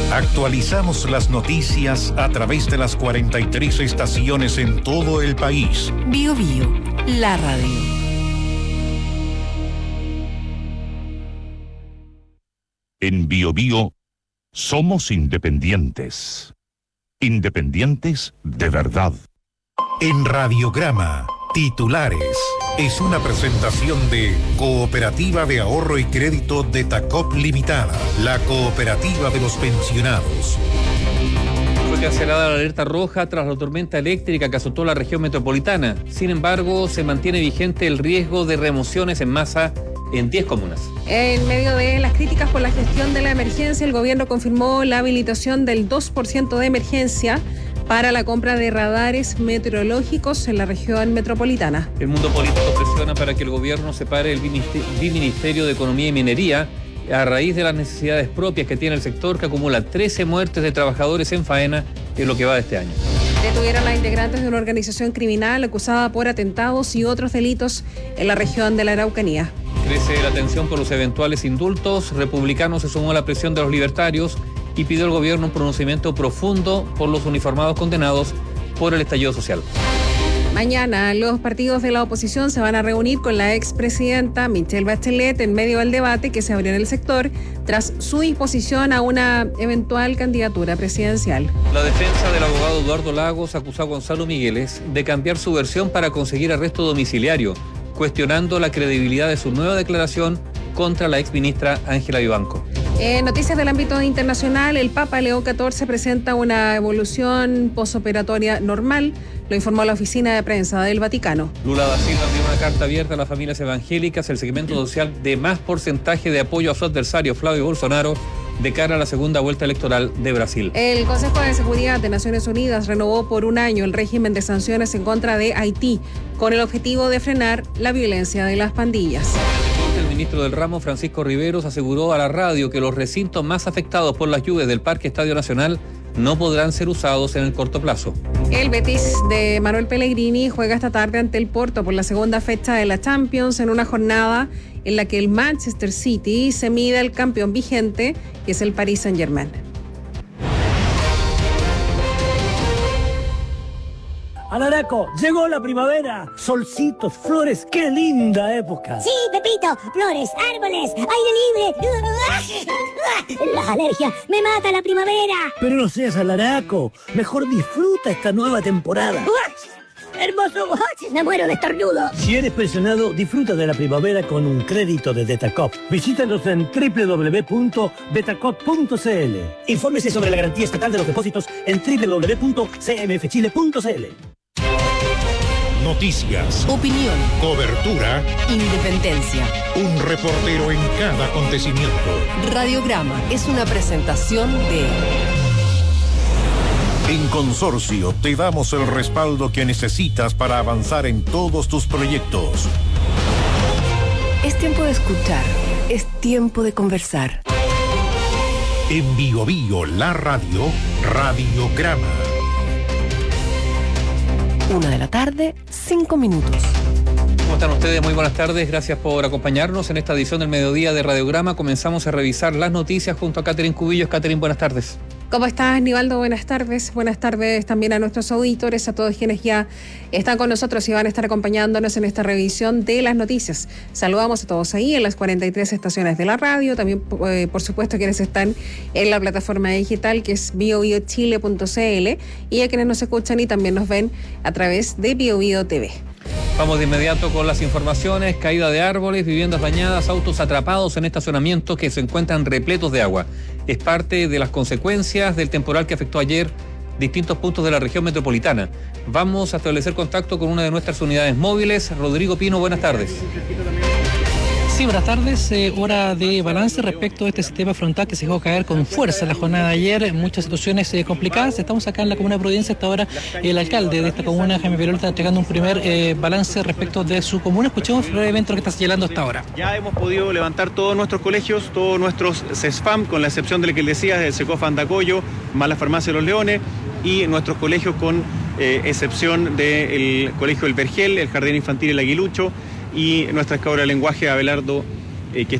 Actualizamos las noticias a través de las 43 estaciones en todo el país. Biobío, la radio. En Biobío somos independientes. Independientes de verdad. En Radiograma, titulares. Es una presentación de Cooperativa de Ahorro y Crédito de Tacop Limitada, la cooperativa de los pensionados. Fue cancelada la alerta roja tras la tormenta eléctrica que azotó la región metropolitana. Sin embargo, se mantiene vigente el riesgo de remociones en masa en 10 comunas. En medio de las críticas por la gestión de la emergencia, el gobierno confirmó la habilitación del 2% de emergencia para la compra de radares meteorológicos en la región metropolitana. El mundo político presiona para que el gobierno separe el Ministerio de Economía y Minería a raíz de las necesidades propias que tiene el sector, que acumula 13 muertes de trabajadores en faena en lo que va de este año. Detuvieron a integrantes de una organización criminal acusada por atentados y otros delitos en la región de la Araucanía. Crece la tensión por los eventuales indultos. Republicanos se sumó a la presión de los libertarios y pidió al gobierno un pronunciamiento profundo por los uniformados condenados por el estallido social. Mañana los partidos de la oposición se van a reunir con la expresidenta Michelle Bachelet en medio del debate que se abrió en el sector tras su disposición a una eventual candidatura presidencial. La defensa del abogado Eduardo Lagos acusó a Gonzalo Migueles de cambiar su versión para conseguir arresto domiciliario, cuestionando la credibilidad de su nueva declaración contra la exministra Ángela Vivanco. En noticias del ámbito internacional, el Papa León XIV presenta una evolución posoperatoria normal, lo informó la oficina de prensa del Vaticano. Lula da Silva envió una carta abierta a las familias evangélicas, el segmento social de más porcentaje de apoyo a su adversario Flavio Bolsonaro de cara a la segunda vuelta electoral de Brasil. El Consejo de Seguridad de Naciones Unidas renovó por un año el régimen de sanciones en contra de Haití, con el objetivo de frenar la violencia de las pandillas. El ministro del ramo, Francisco Riveros, aseguró a la radio que los recintos más afectados por las lluvias del Parque Estadio Nacional no podrán ser usados en el corto plazo. El Betis de Manuel Pellegrini juega esta tarde ante el Porto por la segunda fecha de la Champions en una jornada en la que el Manchester City se mide al campeón vigente, que es el Paris Saint-Germain. Alaraco, llegó la primavera. Solcitos, flores, qué linda época. Sí, Pepito, flores, árboles, aire libre. Las alergias, me mata la primavera. Pero no seas alaraco, mejor disfruta esta nueva temporada. Hermoso, me muero de estornudo. Si eres pensionado, disfruta de la primavera con un crédito de Betacop. Visítanos en www.betacop.cl. Infórmese sobre la garantía estatal de los depósitos en www.cmfchile.cl. Noticias, Opinión, cobertura, independencia. un reportero en cada acontecimiento. Radiograma es una presentación de... En Consorcio te damos el respaldo que necesitas para avanzar en todos tus proyectos. Es tiempo de escuchar, es tiempo de conversar. En Biobío, la radio, Radiograma. 1:00 p.m, 5 minutos. ¿Cómo están ustedes? Muy buenas tardes. Gracias por acompañarnos en esta edición del mediodía de Radiograma. Comenzamos a revisar las noticias junto a Catherine Cubillos. Catherine, buenas tardes. ¿Cómo estás, Nivaldo? Buenas tardes. Buenas tardes también a nuestros auditores, a todos quienes ya están con nosotros y van a estar acompañándonos en esta revisión de las noticias. Saludamos a todos ahí en las 43 estaciones de la radio, también por supuesto quienes están en la plataforma digital que es biobiochile.cl y a quienes nos escuchan y también nos ven a través de BioBio TV. Vamos de inmediato con las informaciones. Caída de árboles, viviendas dañadas, autos atrapados en estacionamientos que se encuentran repletos de agua. Es parte de las consecuencias del temporal que afectó ayer distintos puntos de la región metropolitana. Vamos a establecer contacto con una de nuestras unidades móviles. Rodrigo Pino, buenas tardes. Sí, buenas tardes. Hora de balance respecto a este sistema frontal que se dejó caer con fuerza en la jornada de ayer. Muchas situaciones complicadas. Estamos acá en la comuna de Providencia. Hasta ahora el alcalde de esta comuna, Jaime Perol, está entregando un primer balance respecto de su comuna. Escuchemos brevemente lo que está señalando hasta ahora. Ya hemos podido levantar todos nuestros colegios, todos nuestros CESFAM, con la excepción del que él decía, del SECOF Andacollo, más la Farmacia de los Leones, y nuestros colegios con excepción del Colegio El Vergel, el Jardín Infantil El Aguilucho, y nuestra escuela de lenguaje Abelardo, que